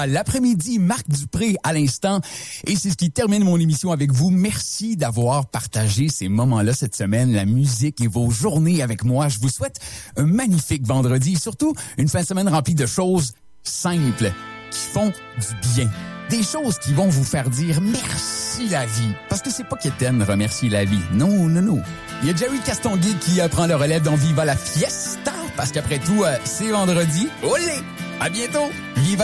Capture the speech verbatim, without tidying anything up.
L'après-midi, Marc Dupré à l'instant. Et c'est ce qui termine mon émission avec vous. Merci d'avoir partagé ces moments-là cette semaine, la musique et vos journées avec moi. Je vous souhaite un magnifique vendredi et surtout une fin de semaine remplie de choses simples qui font du bien. Des choses qui vont vous faire dire merci la vie. Parce que c'est pas qu'Étienne remercie la vie. Non, non, non. Il y a Jerry Castonguay qui euh, prend le relève dans Viva la Fiesta. Parce qu'après tout, euh, c'est vendredi. Olé! À bientôt! Viva